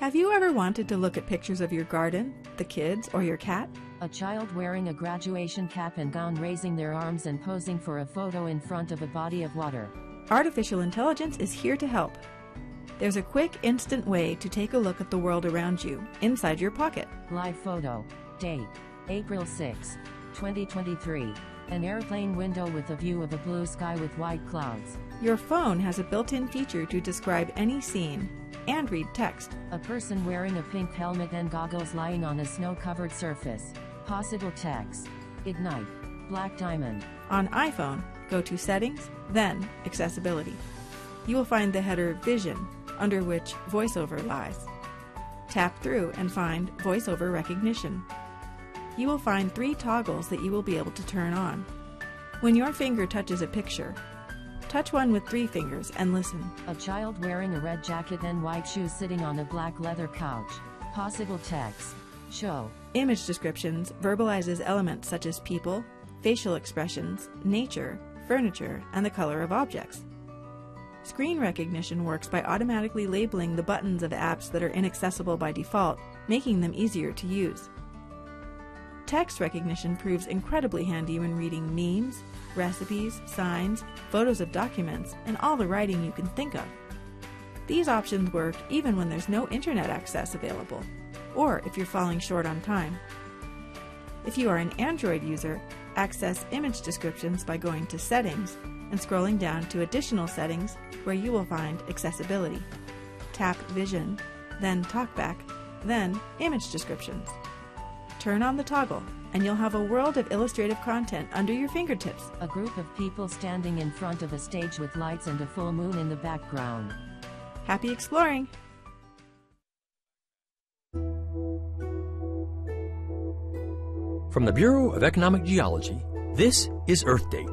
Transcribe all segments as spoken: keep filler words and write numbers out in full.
Have you ever wanted to look at pictures of your garden, the kids, or your cat? A child wearing a graduation cap and gown raising their arms and posing for a photo in front of a body of water. Artificial intelligence is here to help. There's a quick, instant way to take a look at the world around you, inside your pocket. Live photo. Date: April sixth, twenty twenty-three. An airplane window with a view of a blue sky with white clouds. Your phone has a built-in feature to describe any scene and read text. A person wearing a pink helmet and goggles lying on a snow-covered surface. Possible text. Ignite. Black diamond. On iPhone, go to Settings, then Accessibility. You will find the header Vision, under which VoiceOver lies. Tap through and find VoiceOver Recognition. You will find three toggles that you will be able to turn on. When your finger touches a picture, touch one with three fingers and listen. A child wearing a red jacket and white shoes sitting on a black leather couch. Possible text. Show. Image descriptions verbalizes elements such as people, facial expressions, nature, furniture, and the color of objects. Screen recognition works by automatically labeling the buttons of apps that are inaccessible by default, making them easier to use. Text recognition proves incredibly handy when reading memes, recipes, signs, photos of documents, and all the writing you can think of. These options work even when there's no internet access available, or if you're falling short on time. If you are an Android user, access image descriptions by going to Settings and scrolling down to Additional Settings, where you will find Accessibility. Tap Vision, then Talkback, then Image Descriptions. Turn on the toggle, and you'll have a world of illustrative content under your fingertips. A group of people standing in front of a stage with lights and a full moon in the background. Happy exploring! From the Bureau of Economic Geology, this is Earth Date.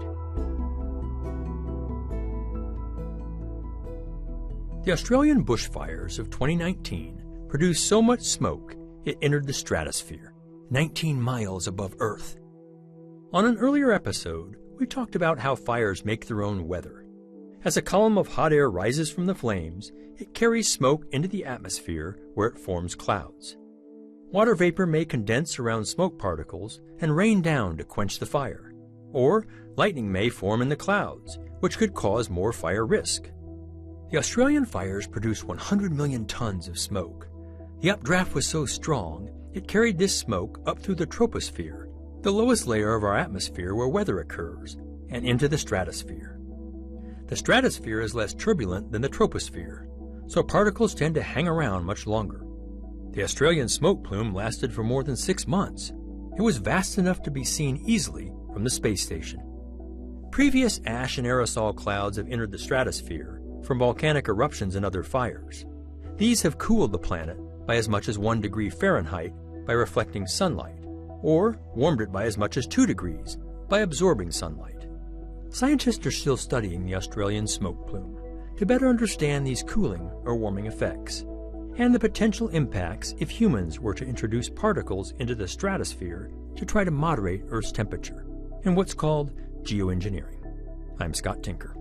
The Australian bushfires of twenty nineteen produced so much smoke it entered the stratosphere, nineteen miles above Earth. On an earlier episode, we talked about how fires make their own weather. As a column of hot air rises from the flames, it carries smoke into the atmosphere where it forms clouds. Water vapor may condense around smoke particles and rain down to quench the fire. Or lightning may form in the clouds, which could cause more fire risk. The Australian fires produced one hundred million tons of smoke. The updraft was so strong, it carried this smoke up through the troposphere, the lowest layer of our atmosphere where weather occurs, and into the stratosphere. The stratosphere is less turbulent than the troposphere, so particles tend to hang around much longer. The Australian smoke plume lasted for more than six months. It was vast enough to be seen easily from the space station. Previous ash and aerosol clouds have entered the stratosphere from volcanic eruptions and other fires. These have cooled the planet by as much as one degree Fahrenheit by reflecting sunlight, or warmed it by as much as two degrees by absorbing sunlight. Scientists are still studying the Australian smoke plume to better understand these cooling or warming effects, and the potential impacts if humans were to introduce particles into the stratosphere to try to moderate Earth's temperature, in what's called geoengineering. I'm Scott Tinker.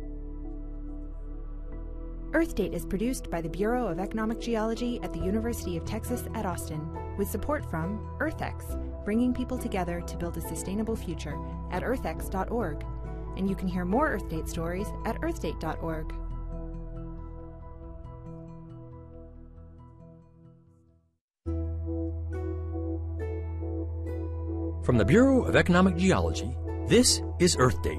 Earth Date is produced by the Bureau of Economic Geology at the University of Texas at Austin, with support from EarthX, bringing people together to build a sustainable future at earth x dot org. And you can hear more Earth Date stories at earth date dot org. From the Bureau of Economic Geology, this is Earth Date.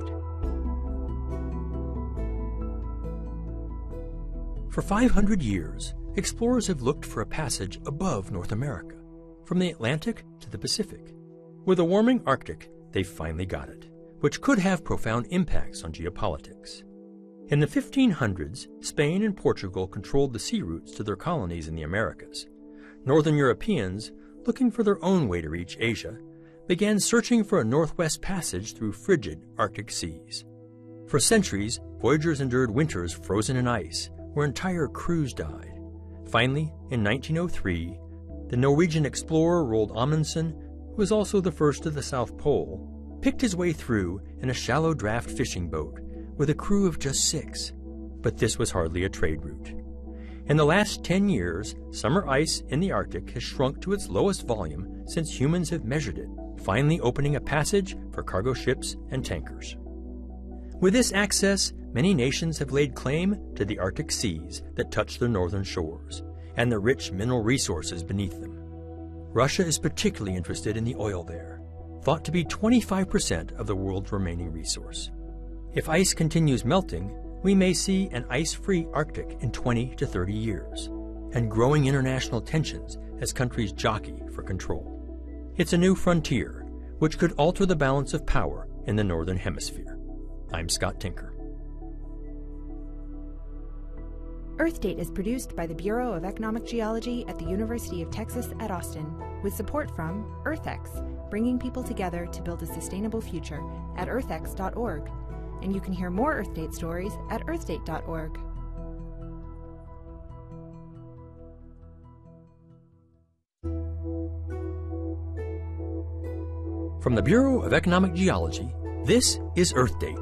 For five hundred years, explorers have looked for a passage above North America, from the Atlantic to the Pacific. With a warming Arctic, they've finally got it, which could have profound impacts on geopolitics. In the fifteen hundreds, Spain and Portugal controlled the sea routes to their colonies in the Americas. Northern Europeans, looking for their own way to reach Asia, began searching for a northwest passage through frigid Arctic seas. For centuries, voyagers endured winters frozen in ice, where entire crews died. Finally, in nineteen oh three, the Norwegian explorer Roald Amundsen, who was also the first to the South Pole, picked his way through in a shallow draft fishing boat with a crew of just six. But this was hardly a trade route. In the last ten years, summer ice in the Arctic has shrunk to its lowest volume since humans have measured it, finally opening a passage for cargo ships and tankers. With this access, many nations have laid claim to the Arctic seas that touch their northern shores, and the rich mineral resources beneath them. Russia is particularly interested in the oil there, thought to be twenty-five percent of the world's remaining resource. If ice continues melting, we may see an ice-free Arctic in twenty to thirty years, and growing international tensions as countries jockey for control. It's a new frontier, which could alter the balance of power in the Northern Hemisphere. I'm Scott Tinker. Earth Date is produced by the Bureau of Economic Geology at the University of Texas at Austin, with support from EarthX, bringing people together to build a sustainable future at earth x dot org. And you can hear more Earth Date stories at earth date dot org. From the Bureau of Economic Geology, this is Earth Date.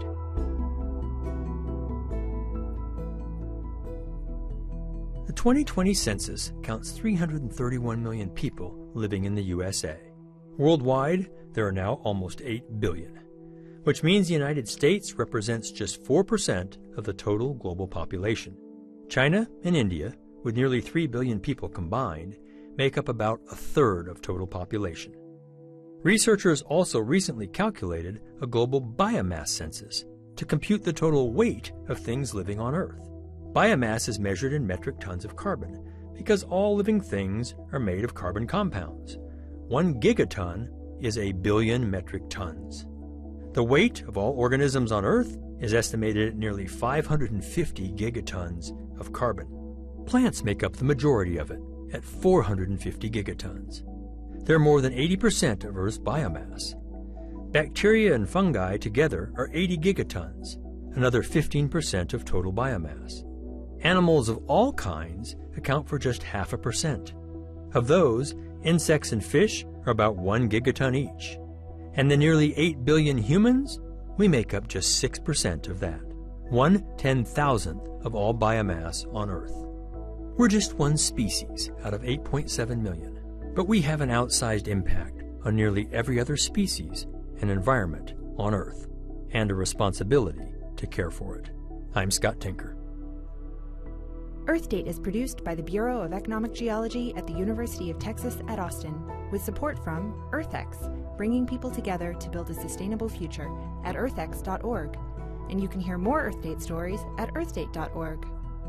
The twenty twenty census counts three hundred thirty-one million people living in the U S A. Worldwide, there are now almost eight billion, which means the United States represents just four percent of the total global population. China and India, with nearly three billion people combined, make up about a third of total population. Researchers also recently calculated a global biomass census to compute the total weight of things living on Earth. Biomass is measured in metric tons of carbon because all living things are made of carbon compounds. One gigaton is a billion metric tons. The weight of all organisms on Earth is estimated at nearly five hundred fifty gigatons of carbon. Plants make up the majority of it, at four hundred fifty gigatons. They're more than eighty percent of Earth's biomass. Bacteria and fungi together are eighty gigatons, another fifteen percent of total biomass. Animals of all kinds account for just half a percent. Of those, insects and fish are about one gigaton each. And the nearly eight billion humans, we make up just six percent of that. One ten-thousandth of all biomass on Earth. We're just one species out of eight point seven million, but we have an outsized impact on nearly every other species and environment on Earth, and a responsibility to care for it. I'm Scott Tinker. Earth Date is produced by the Bureau of Economic Geology at the University of Texas at Austin, with support from EarthX, bringing people together to build a sustainable future at earth x dot org. And you can hear more Earth Date stories at earth date dot org.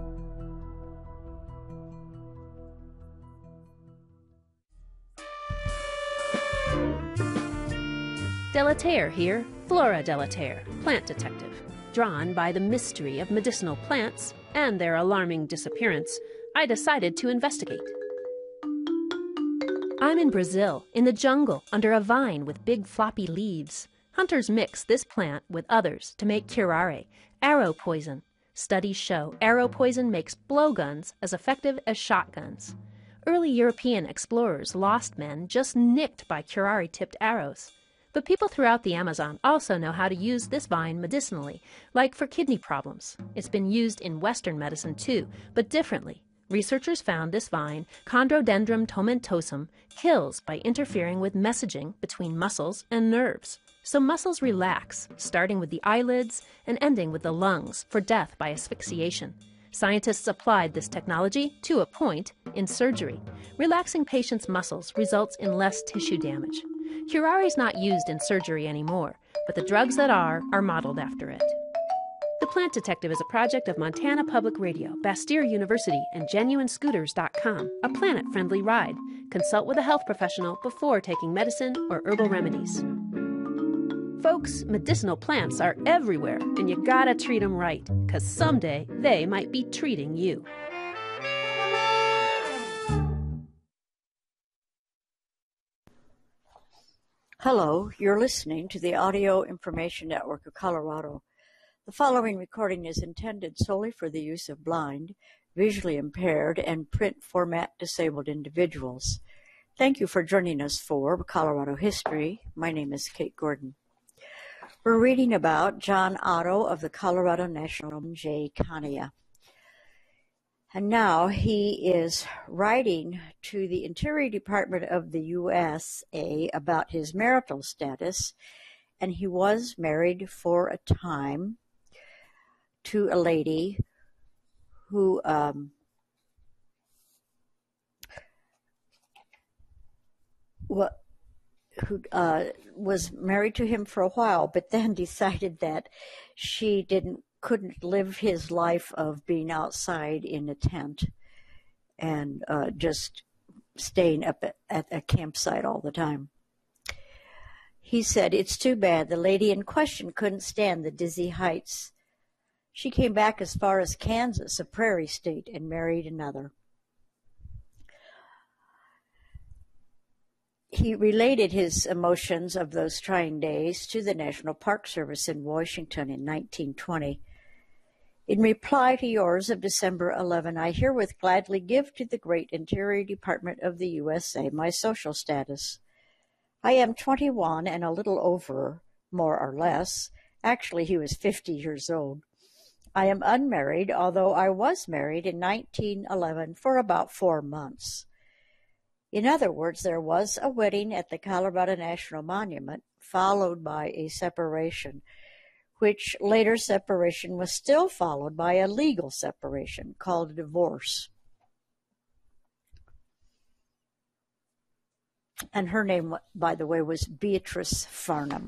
Delaterre here, Flora Delaterre, plant detective. Drawn by the mystery of medicinal plants and their alarming disappearance, I decided to investigate. I'm in Brazil, in the jungle, under a vine with big floppy leaves. Hunters mix this plant with others to make curare, arrow poison. Studies show arrow poison makes blowguns as effective as shotguns. Early European explorers lost men just nicked by curare-tipped arrows. But people throughout the Amazon also know how to use this vine medicinally, like for kidney problems. It's been used in Western medicine too, but differently. Researchers found this vine, Chondrodendron tomentosum, kills by interfering with messaging between muscles and nerves. So muscles relax, starting with the eyelids and ending with the lungs, for death by asphyxiation. Scientists applied this technology, to a point, in surgery. Relaxing patients' muscles results in less tissue damage. Curare is not used in surgery anymore, but the drugs that are are modeled after it. The Plant Detective is a project of Montana Public Radio, Bastyr University, and genuine scooters dot com, a planet-friendly ride. Consult with a health professional before taking medicine or herbal remedies. Folks, medicinal plants are everywhere, and you gotta treat them right, because someday they might be treating you. Hello, you're listening to the Audio Information Network of Colorado. The following recording is intended solely for the use of blind, visually impaired, and print format disabled individuals. Thank you for joining us for Colorado History. My name is Kate Gordon. We're reading about John Otto of the Colorado National J. Kania. And now he is writing to the Interior Department of the U S A about his marital status, and he was married for a time to a lady who um, what who uh, was married to him for a while, but then decided that she didn't couldn't live his life of being outside in a tent and uh, just staying up at, at a campsite all the time. He said, "It's too bad. The lady in question couldn't stand the dizzy heights. She came back as far as Kansas, a prairie state, and married another." He related his emotions of those trying days to the National Park Service in Washington in nineteen twenty. "In reply to yours of December eleventh, I herewith gladly give to the great Interior Department of the U S A my social status. I am twenty-one and a little over, more or less. Actually, he was fifty years old. I am unmarried, although I was married in nineteen eleven for about four months. In other words, there was a wedding at the Colorado National Monument, followed by a separation, which later separation was still followed by a legal separation called a divorce." And her name, by the way, was Beatrice Farnham.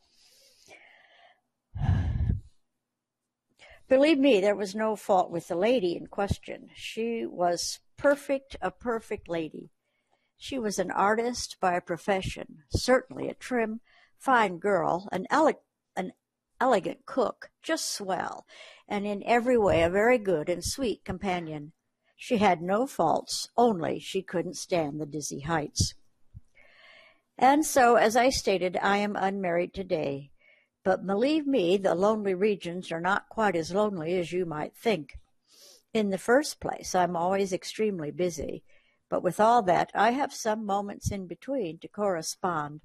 Believe me, there was no fault with the lady in question. She was perfect, a perfect lady. She was an artist by profession, certainly a trim, fine girl, an, ele- an elegant cook, just swell, and in every way a very good and sweet companion. She had no faults, only she couldn't stand the dizzy heights. And so, as I stated, I am unmarried today. But believe me, the lonely regions are not quite as lonely as you might think. In the first place, I'm always extremely busy. But with all that, I have some moments in between to correspond.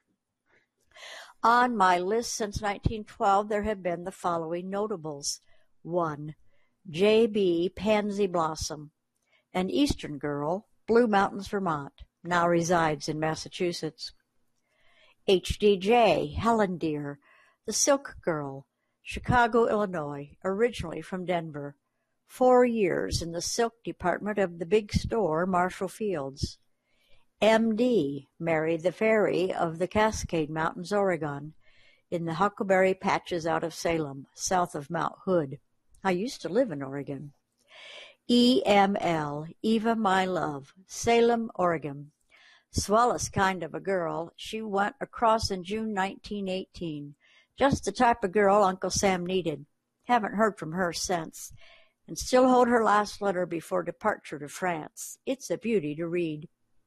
On my list since nineteen twelve, there have been the following notables. one. J B Pansy Blossom, an Eastern girl, Blue Mountains, Vermont, now resides in Massachusetts. H D J Helen Deer, the Silk Girl, Chicago, Illinois, originally from Denver. Four years in the silk department of the big store, Marshall Fields. M D married the fairy of the Cascade Mountains, Oregon, in the huckleberry patches out of Salem, south of Mount Hood. I used to live in Oregon. E M L, Eva My Love, Salem, Oregon. Swellest kind of a girl. She went across in June nineteen eighteen. Just the type of girl Uncle Sam needed. Haven't heard from her since. And still hold her last letter before departure to France. It's a beauty to read.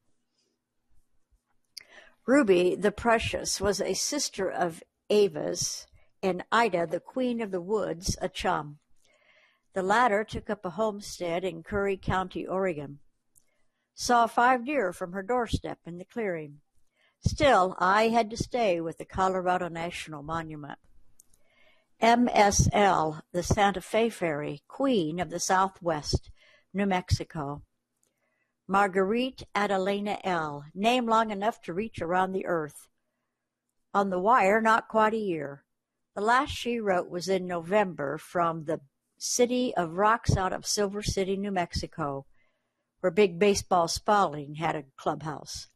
Ruby the Precious was a sister of Ava's, and Ida, the Queen of the Woods, a chum. The latter took up a homestead in Curry County, Oregon. Saw five deer from her doorstep in the clearing. Still, I had to stay with the Colorado National Monument. M S L, the Santa Fe Fairy, Queen of the Southwest, New Mexico. Marguerite Adelina L., name long enough to reach around the earth. On the wire, not quite a year. The last she wrote was in November from the city of rocks out of Silver City, New Mexico, where Big Baseball Spaulding had a clubhouse.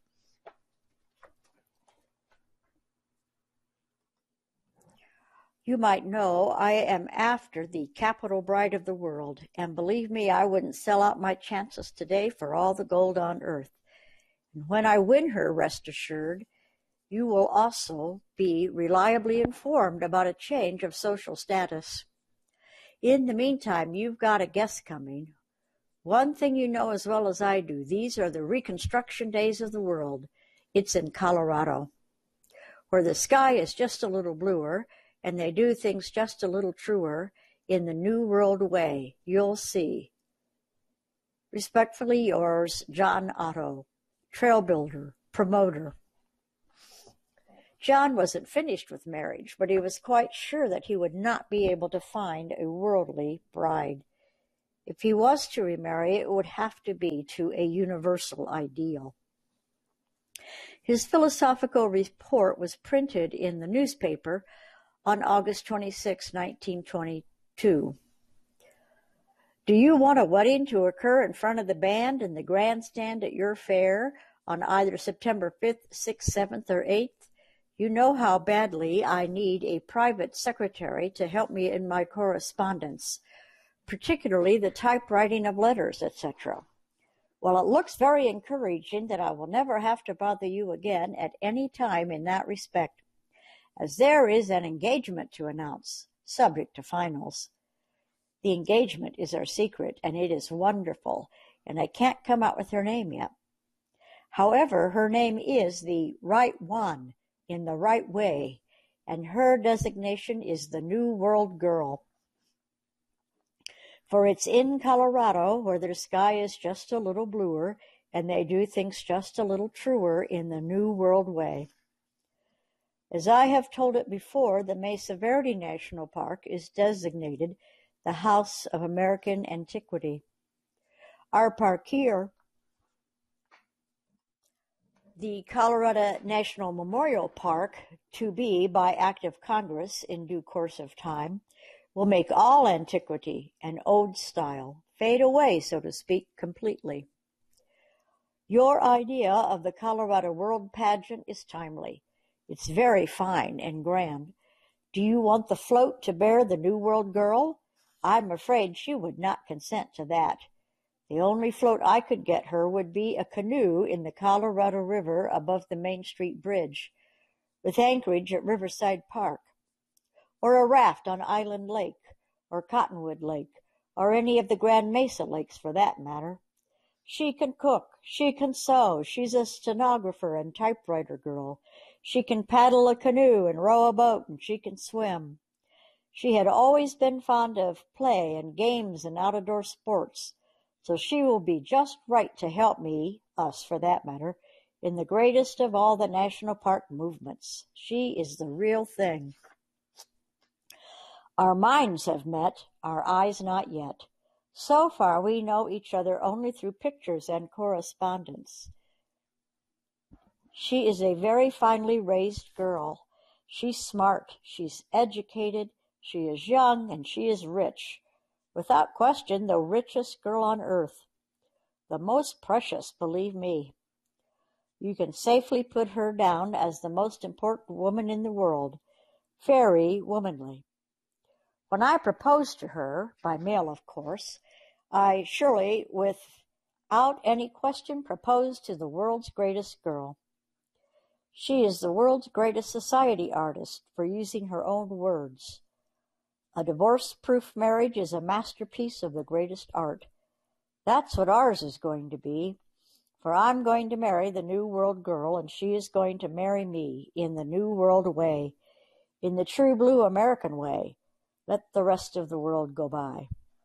You might know I am after the capital bride of the world, and believe me, I wouldn't sell out my chances today for all the gold on earth. And when I win her, rest assured, you will also be reliably informed about a change of social status. In the meantime, you've got a guest coming. One thing you know as well as I do, these are the Reconstruction days of the world. It's in Colorado, where the sky is just a little bluer, and they do things just a little truer in the New World way. You'll see. Respectfully yours, John Otto, trail builder, promoter. John wasn't finished with marriage, but he was quite sure that he would not be able to find a worldly bride. If he was to remarry, it would have to be to a universal ideal. His philosophical report was printed in the newspaper on August twenty-sixth, nineteen twenty-two. Do you want a wedding to occur in front of the band in the grandstand at your fair on either September fifth, sixth, seventh, or eighth? You know how badly I need a private secretary to help me in my correspondence, particularly the typewriting of letters, et cetera. Well, it looks very encouraging that I will never have to bother you again at any time in that respect, as there is an engagement to announce, subject to finals. The engagement is our secret, and it is wonderful, and I can't come out with her name yet. However, her name is the right one in the right way, and her designation is the New World Girl. For it's in Colorado, where their sky is just a little bluer, and they do things just a little truer in the New World way. As I have told it before, the Mesa Verde National Park is designated the House of American Antiquity. Our park here, the Colorado National Memorial Park, to be by act of Congress in due course of time, will make all antiquity and old style fade away, so to speak, completely. Your idea of the Colorado World Pageant is timely. It's very fine and grand. Do you want the float to bear the New World Girl? I'm afraid she would not consent to that. The only float I could get her would be a canoe in the Colorado River above the Main Street Bridge, with anchorage at Riverside Park, or a raft on Island Lake, or Cottonwood Lake, or any of the Grand Mesa lakes for that matter. She can cook, she can sew, she's a stenographer and typewriter girl. She can paddle a canoe and row a boat, and she can swim. She had always been fond of play and games and out-of-door sports, so she will be just right to help me, us for that matter, in the greatest of all the national park movements. She is the real thing. Our minds have met, our eyes not yet. So far we know each other only through pictures and correspondence. She is a very finely raised girl. She's smart, she's educated, she is young, and she is rich. Without question, the richest girl on earth. The most precious, believe me. You can safely put her down as the most important woman in the world. Very womanly. When I proposed to her, by mail of course, I surely, without any question, proposed to the world's greatest girl. She is the world's greatest society artist, for using her own words. A divorce-proof marriage is a masterpiece of the greatest art. That's what ours is going to be, for I'm going to marry the New World Girl, and she is going to marry me in the New World way, in the true blue American way. Let the rest of the world go by.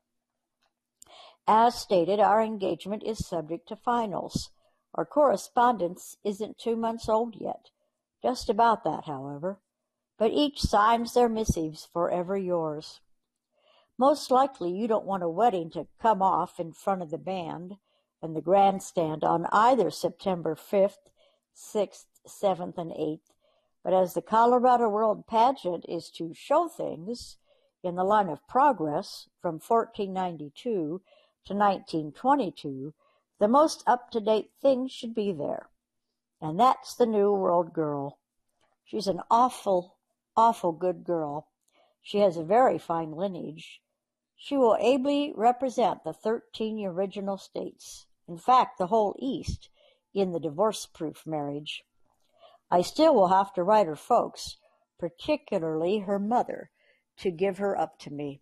As stated, our engagement is subject to finals. Our correspondence isn't two months old yet. Just about that, however. But each signs their missives forever yours. Most likely you don't want a wedding to come off in front of the band and the grandstand on either September fifth, sixth, seventh, and eighth, but as the Colorado World Pageant is to show things in the line of progress from fourteen ninety-two to nineteen twenty-two, the most up-to-date thing should be there. And that's the New World Girl. She's an awful, awful good girl. She has a very fine lineage. She will ably represent the thirteen original states, in fact, the whole East, in the divorce-proof marriage. I still will have to write her folks, particularly her mother, to give her up to me.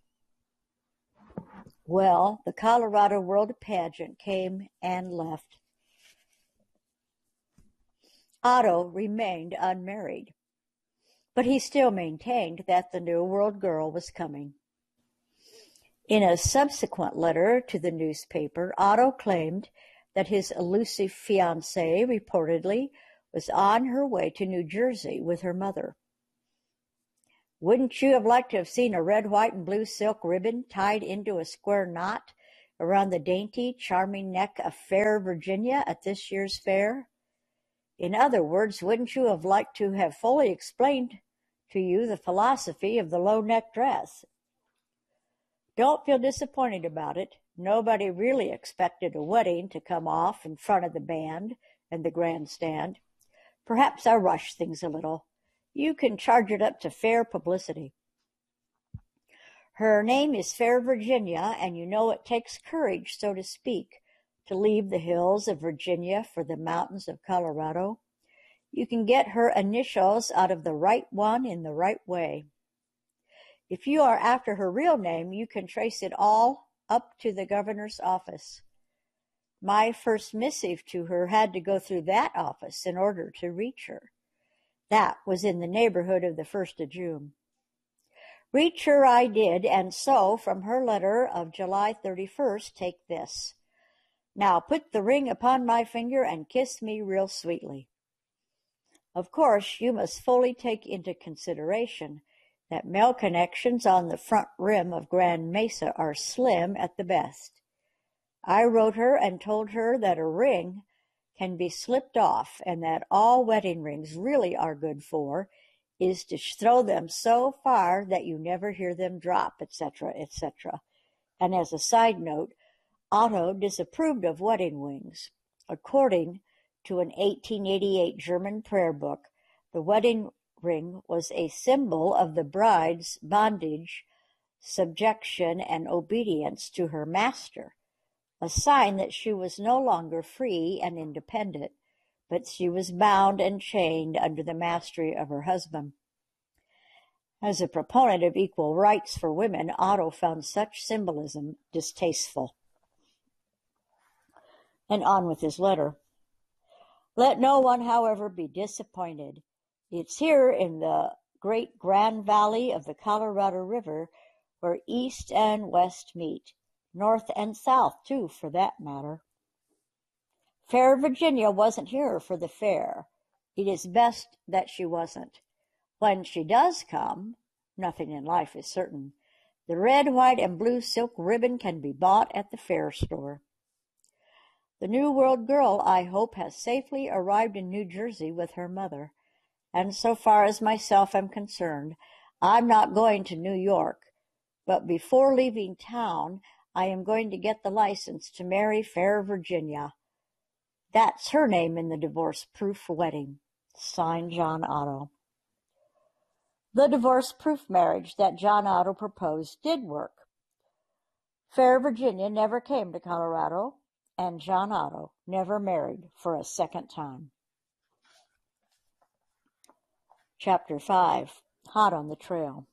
Well, the Colorado World Pageant came and left. Otto remained unmarried, but he still maintained that the New World Girl was coming. In a subsequent letter to the newspaper, Otto claimed that his elusive fiancée reportedly was on her way to New Jersey with her mother. Wouldn't you have liked to have seen a red, white, and blue silk ribbon tied into a square knot around the dainty, charming neck of fair Virginia at this year's fair? In other words, wouldn't you have liked to have fully explained to you the philosophy of the low-neck dress? Don't feel disappointed about it. Nobody really expected a wedding to come off in front of the band and the grandstand. Perhaps I rushed things a little. You can charge it up to fair publicity. Her name is Fair Virginia, and you know it takes courage, so to speak, to leave the hills of Virginia for the mountains of Colorado. You can get her initials out of the right one in the right way. If you are after her real name, you can trace it all up to the governor's office. My first missive to her had to go through that office in order to reach her. That was in the neighborhood of the first of June. Reach her I did, and so from her letter of July thirty-first, take this. Now put the ring upon my finger and kiss me real sweetly. Of course, you must fully take into consideration that mail connections on the front rim of Grand Mesa are slim at the best. I wrote her and told her that a ring can be slipped off, and that all wedding rings really are good for is to throw them so far that you never hear them drop, et cetera, et cetera. And as a side note, Otto disapproved of wedding rings. According to an eighteen eighty-eight German prayer book, the wedding ring was a symbol of the bride's bondage, subjection, and obedience to her master, a sign that she was no longer free and independent, but she was bound and chained under the mastery of her husband. As a proponent of equal rights for women, Otto found such symbolism distasteful. And on with his letter. Let no one, however, be disappointed. It's here in the great Grand Valley of the Colorado River where east and west meet, north and south, too, for that matter. Fair Virginia wasn't here for the fair. It is best that she wasn't. When she does come, nothing in life is certain, the red, white, and blue silk ribbon can be bought at the fair store. The New World girl, I hope, has safely arrived in New Jersey with her mother, and so far as myself am concerned, I'm not going to New York, but before leaving town, I am going to get the license to marry Fair Virginia. That's her name in the divorce-proof wedding. Signed, John Otto. The divorce-proof marriage that John Otto proposed did work. Fair Virginia never came to Colorado, and John Otto never married for a second time. Chapter five, Hot on the Trail.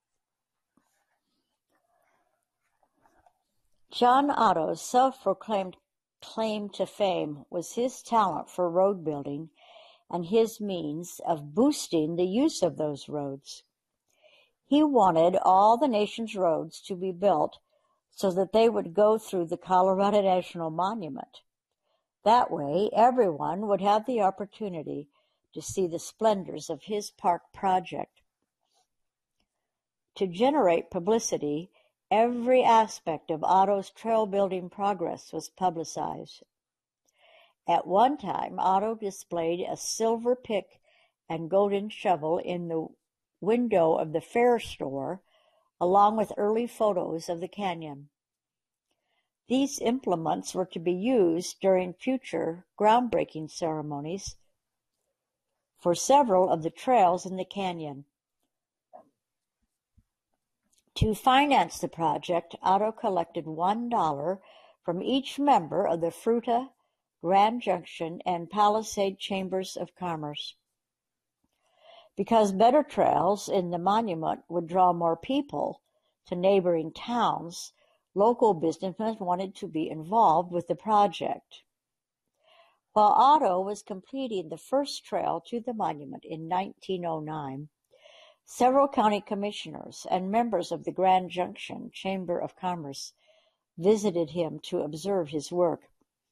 John Otto's self-proclaimed claim to fame was his talent for road building and his means of boosting the use of those roads. He wanted all the nation's roads to be built so that they would go through the Colorado National Monument. That way, everyone would have the opportunity to see the splendors of his park project. To generate publicity, every aspect of Otto's trail-building progress was publicized. At one time, Otto displayed a silver pick and golden shovel in the window of the fair store, along with early photos of the canyon. These implements were to be used during future groundbreaking ceremonies for several of the trails in the canyon. To finance the project, Otto collected one dollar from each member of the Fruita, Grand Junction, and Palisade Chambers of Commerce. Because better trails in the monument would draw more people to neighboring towns, local businessmen wanted to be involved with the project. While Otto was completing the first trail to the monument in nineteen oh nine, several county commissioners and members of the Grand Junction Chamber of Commerce visited him to observe his work.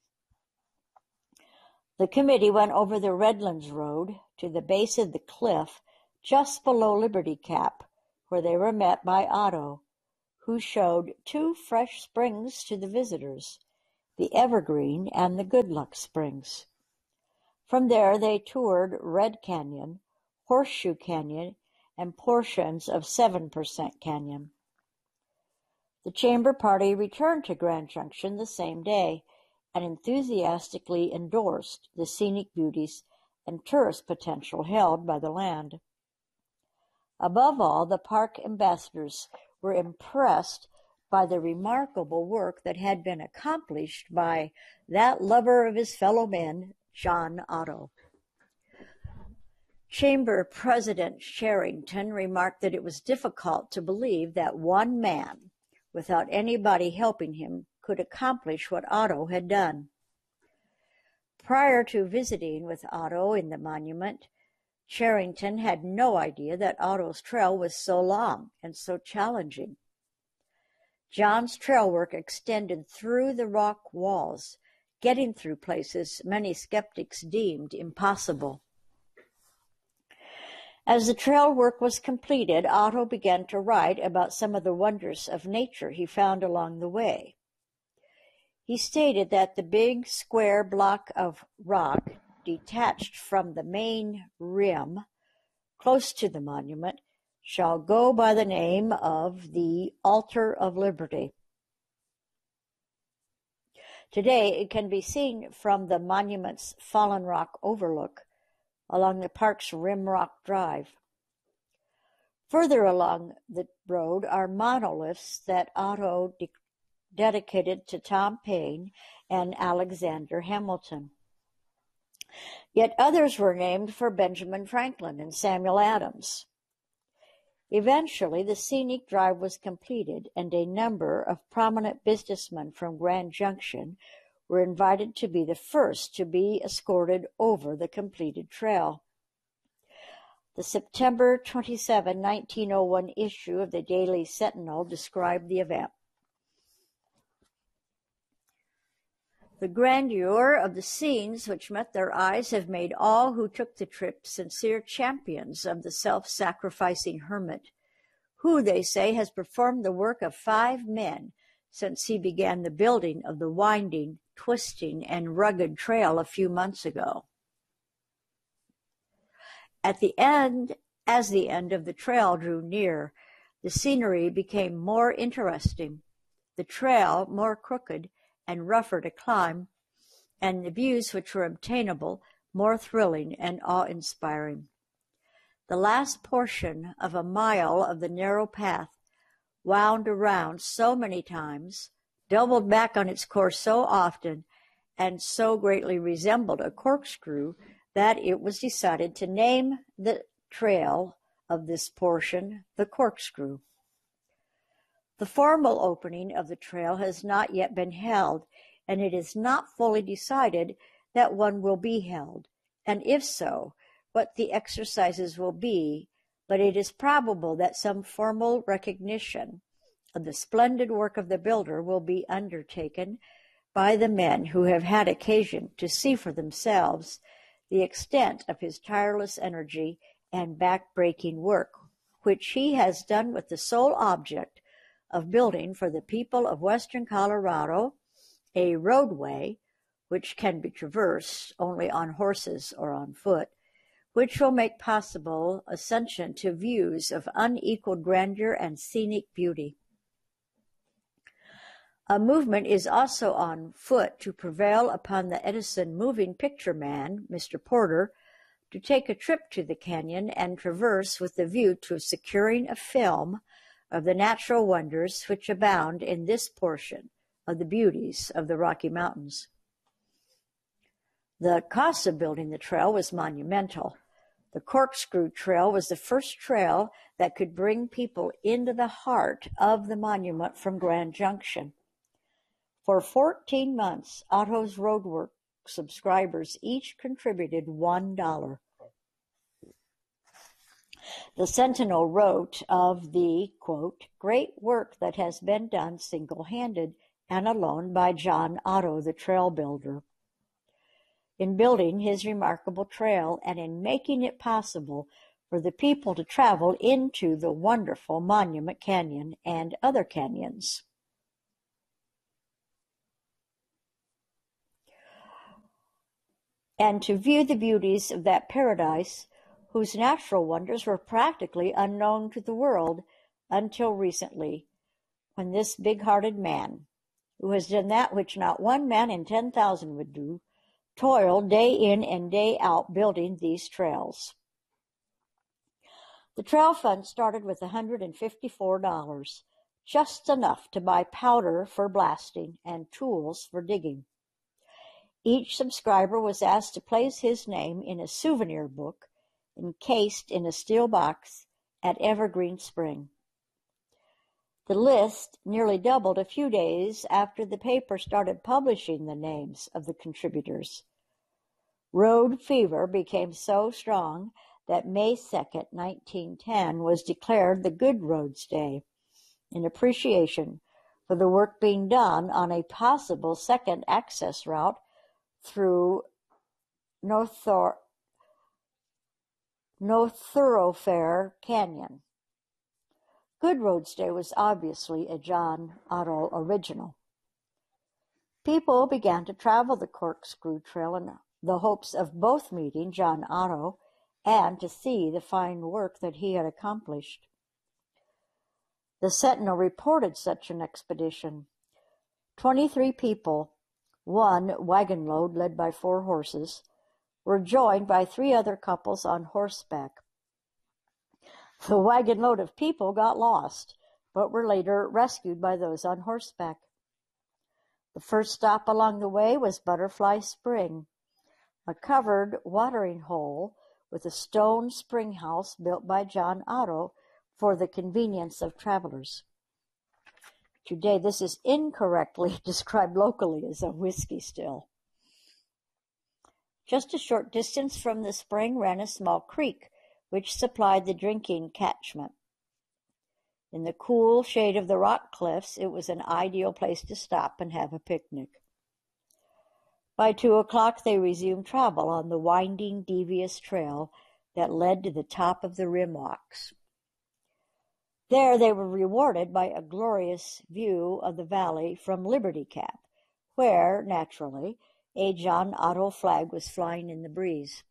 The committee went over the Redlands Road to the base of the cliff just below Liberty Cap, where they were met by Otto, who showed two fresh springs to the visitors, the Evergreen and the Good Luck Springs. From there, they toured Red Canyon, Horseshoe Canyon, and portions of Seven Percent Canyon. The chamber party returned to Grand Junction the same day and enthusiastically endorsed the scenic beauties and tourist potential held by the land. Above all, the park ambassadors were impressed by the remarkable work that had been accomplished by that lover of his fellow men, John Otto. Chamber President Sherrington remarked that it was difficult to believe that one man, without anybody helping him, could accomplish what Otto had done. Prior to visiting with Otto in the monument, Sherrington had no idea that Otto's trail was so long and so challenging. John's trail work extended through the rock walls, getting through places many skeptics deemed impossible. As the trail work was completed, Otto began to write about some of the wonders of nature he found along the way. He stated that the big square block of rock detached from the main rim, close to the monument, shall go by the name of the Altar of Liberty. Today, it can be seen from the monument's fallen rock overlook along the park's Rimrock Drive. Further along the road are monoliths that Otto de- dedicated to Tom Paine and Alexander Hamilton. Yet others were named for Benjamin Franklin and Samuel Adams. Eventually, the scenic drive was completed, and a number of prominent businessmen from Grand Junction were invited to be the first to be escorted over the completed trail. The September twenty-seventh, nineteen oh one issue of the Daily Sentinel described the event. The grandeur of the scenes which met their eyes have made all who took the trip sincere champions of the self-sacrificing hermit, who, they say, has performed the work of five men since he began the building of the winding, twisting, and rugged trail a few months ago. At the end, as the end of the trail drew near, the scenery became more interesting, the trail more crooked and rougher to climb, and the views which were obtainable more thrilling and awe-inspiring. The last portion of a mile of the narrow path wound around so many times, doubled back on its course so often, and so greatly resembled a corkscrew that it was decided to name the trail of this portion the Corkscrew. The formal opening of the trail has not yet been held, and it is not fully decided that one will be held, and if so, what the exercises will be, but it is probable that some formal recognition of the splendid work of the builder will be undertaken by the men who have had occasion to see for themselves the extent of his tireless energy and back-breaking work, which he has done with the sole object of building for the people of western Colorado a roadway which can be traversed only on horses or on foot, which will make possible ascension to views of unequaled grandeur and scenic beauty. A movement is also on foot to prevail upon the Edison moving picture man, Mister Porter, to take a trip to the canyon and traverse with the view to securing a film of the natural wonders which abound in this portion of the beauties of the Rocky Mountains. The cost of building the trail was monumental. The Corkscrew Trail was the first trail that could bring people into the heart of the monument from Grand Junction. For fourteen months, Otto's Roadwork subscribers each contributed one dollar. The Sentinel wrote of the, quote, great work that has been done single-handed and alone by John Otto, the trail builder. In building his remarkable trail and in making it possible for the people to travel into the wonderful Monument Canyon and other canyons. And to view the beauties of that paradise, whose natural wonders were practically unknown to the world until recently, when this big-hearted man, who has done that which not one man in ten thousand would do, toiled day in and day out building these trails. The trail fund started with one hundred fifty-four dollars, just enough to buy powder for blasting and tools for digging. Each subscriber was asked to place his name in a souvenir book encased in a steel box at Evergreen Spring. The list nearly doubled a few days after the paper started publishing the names of the contributors. Road fever became so strong that May second, nineteen ten was declared the Good Roads Day in appreciation for the work being done on a possible second access route through No, Thor- no Thoroughfare Canyon. Good Roads Day was obviously a John Otto original. People began to travel the Corkscrew Trail in the hopes of both meeting John Otto and to see the fine work that he had accomplished. The Sentinel reported such an expedition. Twenty-three people, one wagon load led by four horses, were joined by three other couples on horseback. The wagon load of people got lost, but were later rescued by those on horseback. The first stop along the way was Butterfly Spring, a covered watering hole with a stone spring house built by John Otto for the convenience of travelers. Today, this is incorrectly described locally as a whiskey still. Just a short distance from the spring ran a small creek, which supplied the drinking catchment. In the cool shade of the rock cliffs, it was an ideal place to stop and have a picnic. By two o'clock, they resumed travel on the winding, devious trail that led to the top of the rim rocks. There they were rewarded by a glorious view of the valley from Liberty Cap, where, naturally, a John Otto flag was flying in the breeze.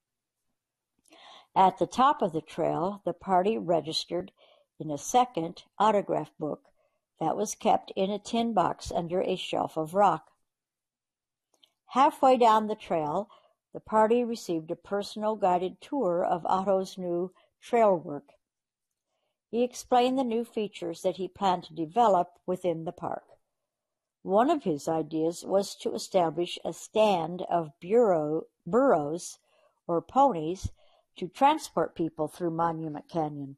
At the top of the trail, the party registered in a second autograph book that was kept in a tin box under a shelf of rock. Halfway down the trail, the party received a personal guided tour of Otto's new trail work. He explained the new features that he planned to develop within the park. One of his ideas was to establish a stand of burro, burros or ponies to transport people through Monument Canyon.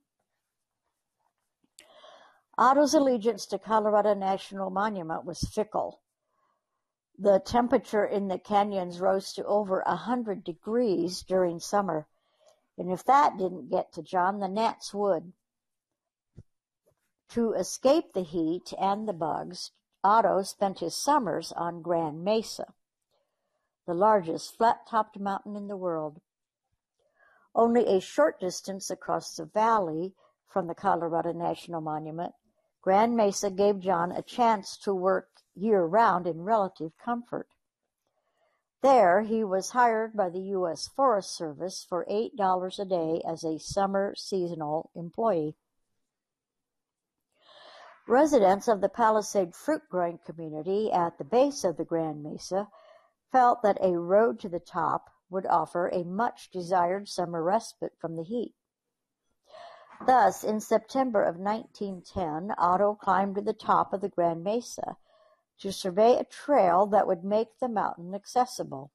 Otto's allegiance to Colorado National Monument was fickle. The temperature in the canyons rose to over a hundred degrees during summer, and if that didn't get to John, the gnats would. To escape the heat and the bugs, Otto spent his summers on Grand Mesa, the largest flat-topped mountain in the world. Only a short distance across the valley from the Colorado National Monument, Grand Mesa gave John a chance to work year-round in relative comfort. There, he was hired by the U S Forest Service for eight dollars a day as a summer seasonal employee. Residents of the Palisade fruit-growing community at the base of the Grand Mesa felt that a road to the top would offer a much-desired summer respite from the heat. Thus, in September of nineteen ten, Otto climbed to the top of the Grand Mesa to survey a trail that would make the mountain accessible.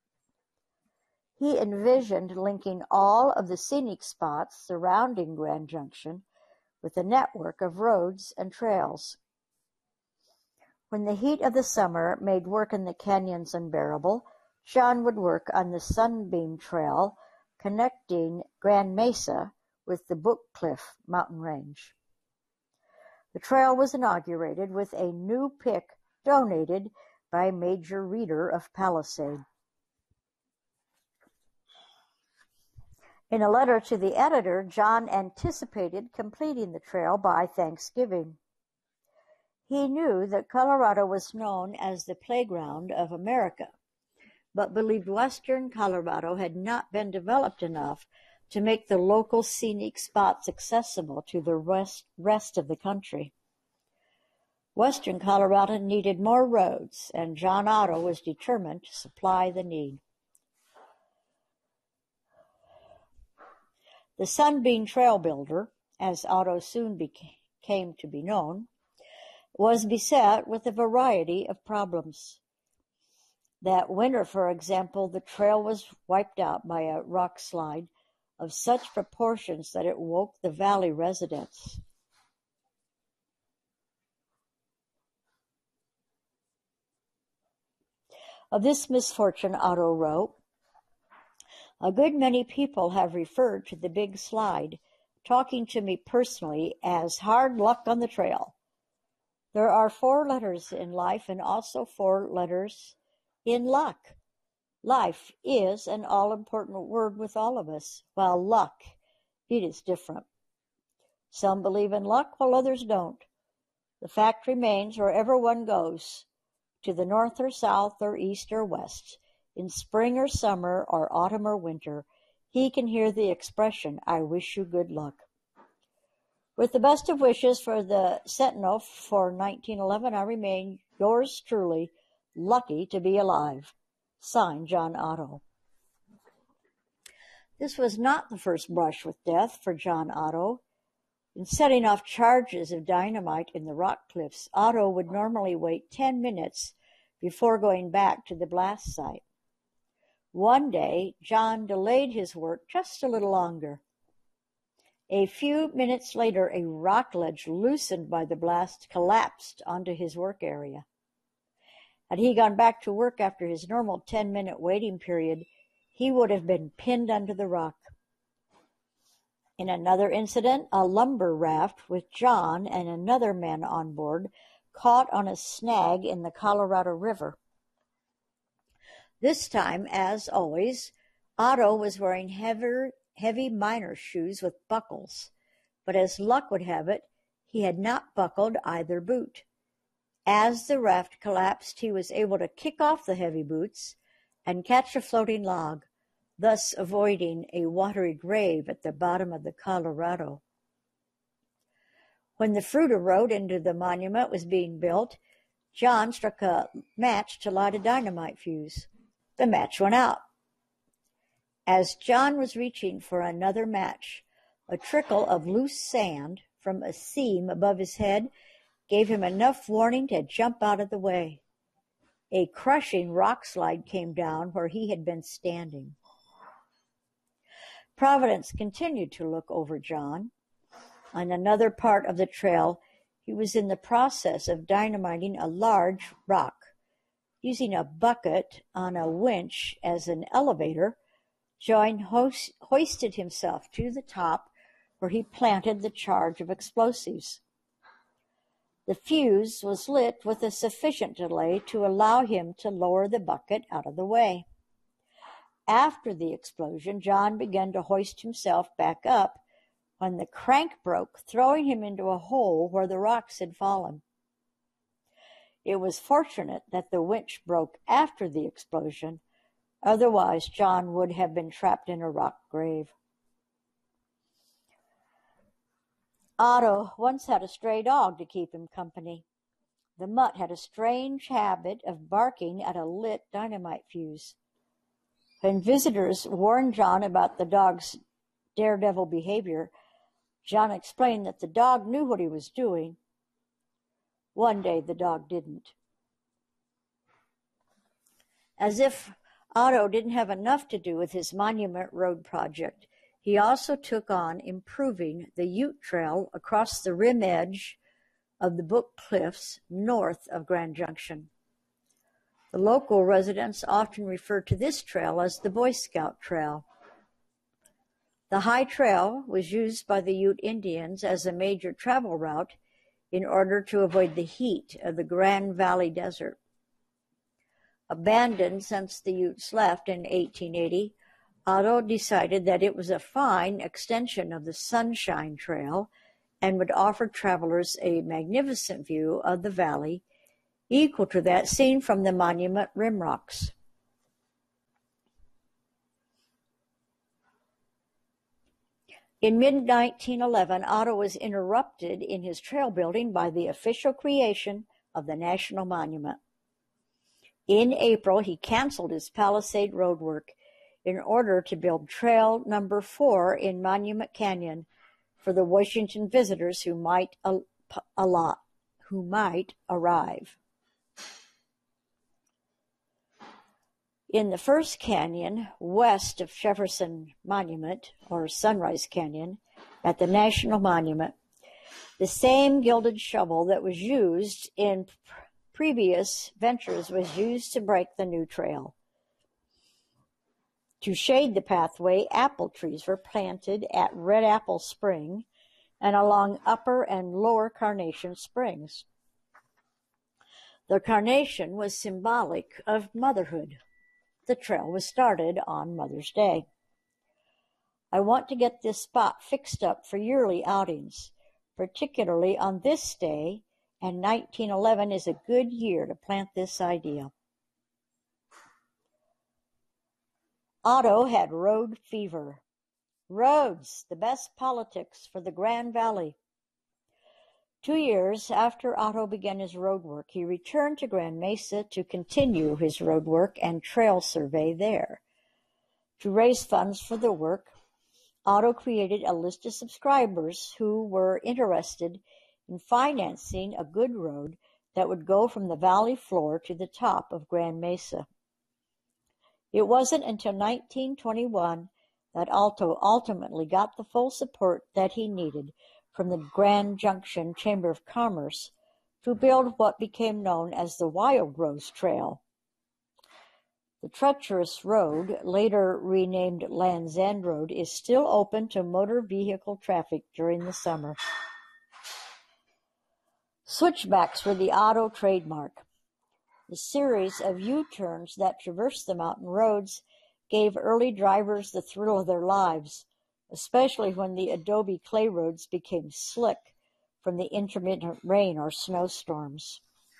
He envisioned linking all of the scenic spots surrounding Grand Junction with a network of roads and trails. When the heat of the summer made work in the canyons unbearable, John would work on the Sunbeam Trail connecting Grand Mesa with the Book Cliff mountain range. The trail was inaugurated with a new pick donated by Major Reeder of Palisade. In a letter to the editor, John anticipated completing the trail by Thanksgiving. He knew that Colorado was known as the playground of America, but believed western Colorado had not been developed enough to make the local scenic spots accessible to the rest, rest of the country. Western Colorado needed more roads, and John Otto was determined to supply the need. The Sunbeam Trail Builder, as Otto soon became to be known, was beset with a variety of problems. That winter, for example, the trail was wiped out by a rock slide of such proportions that it woke the valley residents. Of this misfortune, Otto wrote, "A good many people have referred to the big slide, talking to me personally as hard luck on the trail. There are four letters in life and also four letters in luck. Life is an all-important word with all of us, while luck, it is different. Some believe in luck while others don't. The fact remains wherever one goes, to the north or south or east or west, in spring or summer or autumn or winter, he can hear the expression, 'I wish you good luck.' With the best of wishes for the Sentinel for nineteen eleven, I remain yours truly, lucky to be alive. Signed, John Otto." This was not the first brush with death for John Otto. In setting off charges of dynamite in the rock cliffs, Otto would normally wait ten minutes before going back to the blast site. One day, John delayed his work just a little longer. A few minutes later, a rock ledge loosened by the blast collapsed onto his work area. Had he gone back to work after his normal ten-minute waiting period, he would have been pinned under the rock. In another incident, a lumber raft with John and another man on board caught on a snag in the Colorado River. This time, as always, Otto was wearing heavy, heavy miner's shoes with buckles, but as luck would have it, he had not buckled either boot. As the raft collapsed, he was able to kick off the heavy boots and catch a floating log, thus avoiding a watery grave at the bottom of the Colorado. When the Fruita road into the monument was being built, John struck a match to light a dynamite fuse. The match went out. As John was reaching for another match, a trickle of loose sand from a seam above his head gave him enough warning to jump out of the way. A crushing rock slide came down where he had been standing. Providence continued to look over John. On another part of the trail, he was in the process of dynamiting a large rock. Using a bucket on a winch as an elevator, John hoist- hoisted himself to the top where he planted the charge of explosives. The fuse was lit with a sufficient delay to allow him to lower the bucket out of the way. After the explosion, John began to hoist himself back up when the crank broke, throwing him into a hole where the rocks had fallen. It was fortunate that the winch broke after the explosion, otherwise John would have been trapped in a rock grave. Otto once had a stray dog to keep him company. The mutt had a strange habit of barking at a lit dynamite fuse. When visitors warned John about the dog's daredevil behavior, John explained that the dog knew what he was doing. One day the dog didn't. As if Otto didn't have enough to do with his Monument Road project, he also took on improving the Ute Trail across the rim edge of the Book Cliffs north of Grand Junction. The local residents often refer to this trail as the Boy Scout Trail. The high trail was used by the Ute Indians as a major travel route in order to avoid the heat of the Grand Valley Desert. Abandoned since the Utes left in eighteen eighty, Otto decided that it was a fine extension of the Sunshine Trail and would offer travelers a magnificent view of the valley equal to that seen from the Monument Rim Rocks. In mid nineteen eleven, Otto was interrupted in his trail building by the official creation of the National Monument. In April, he canceled his Palisade Road work in order to build Trail Number Four in Monument Canyon for the Washington visitors who might a, a lot, who might arrive. In the first canyon, west of Jefferson Monument, or Sunrise Canyon, at the National Monument, the same gilded shovel that was used in previous ventures was used to break the new trail. To shade the pathway, apple trees were planted at Red Apple Spring and along Upper and Lower Carnation Springs. The carnation was symbolic of motherhood. The trail was started on Mother's Day. I want to get this spot fixed up for yearly outings, particularly on this day, and nineteen eleven is a good year to plant this idea. Otto had road fever. Roads, the best politics for the Grand Valley. Two years after Otto began his road work, he returned to Grand Mesa to continue his road work and trail survey there. To raise funds for the work, Otto created a list of subscribers who were interested in financing a good road that would go from the valley floor to the top of Grand Mesa. It wasn't until nineteen twenty-one that Otto ultimately got the full support that he needed from the Grand Junction Chamber of Commerce to build what became known as the Wild Rose Trail. The treacherous road, later renamed Land's End Road, is still open to motor vehicle traffic during the summer. Switchbacks were the Otto trademark. The series of U-turns that traversed the mountain roads gave early drivers the thrill of their lives, especially when the adobe clay roads became slick from the intermittent rain or snowstorms.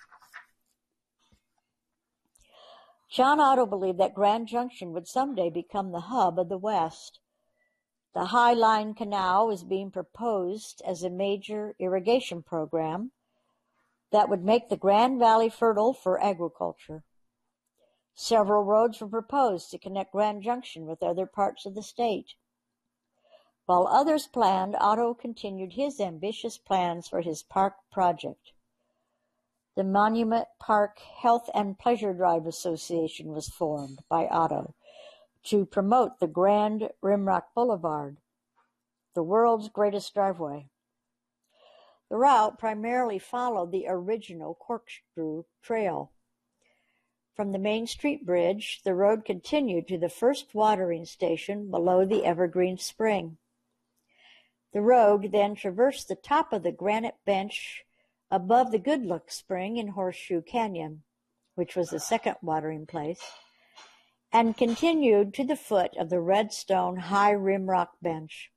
John Otto believed that Grand Junction would someday become the hub of the West. The High Line Canal was being proposed as a major irrigation program that would make the Grand Valley fertile for agriculture. Several roads were proposed to connect Grand Junction with other parts of the state. While others planned, Otto continued his ambitious plans for his park project. The Monument Park Health and Pleasure Drive Association was formed by Otto to promote the Grand Rimrock Boulevard, the world's greatest driveway. The route primarily followed the original Corkscrew Trail. From the Main Street Bridge, the road continued to the first watering station below the Evergreen Spring. The road then traversed the top of the granite bench above the Good Look Spring in Horseshoe Canyon, which was the second watering place, and continued to the foot of the Redstone High Rim Rock Bench.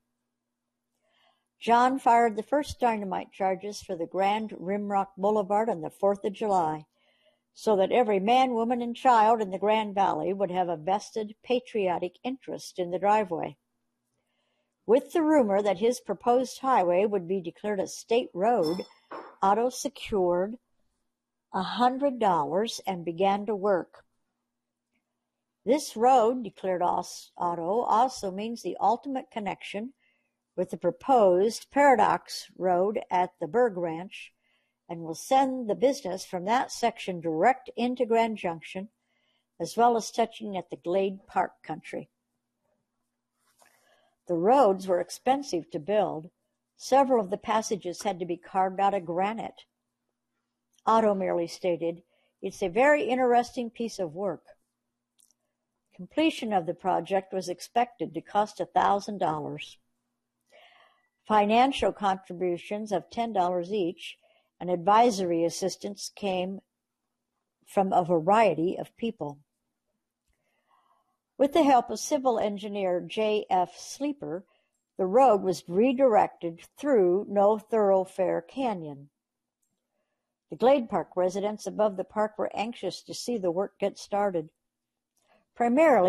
John fired the first dynamite charges for the Grand Rimrock Boulevard on the fourth of July, so that every man, woman, and child in the Grand Valley would have a vested patriotic interest in the driveway. With the rumor that his proposed highway would be declared a state road, Otto secured a hundred dollars and began to work. This road, declared Otto, also means the ultimate connection with the proposed Paradox Road at the Berg Ranch, and will send the business from that section direct into Grand Junction, as well as touching at the Glade Park country. The roads were expensive to build. Several of the passages had to be carved out of granite. Otto merely stated, "It's a very interesting piece of work." Completion of the project was expected to cost a thousand dollars. Financial contributions of ten dollars each and advisory assistance came from a variety of people. With the help of civil engineer J F Sleeper, the road was redirected through No Thoroughfare Canyon. The Glade Park residents above the park were anxious to see the work get started. Primarily,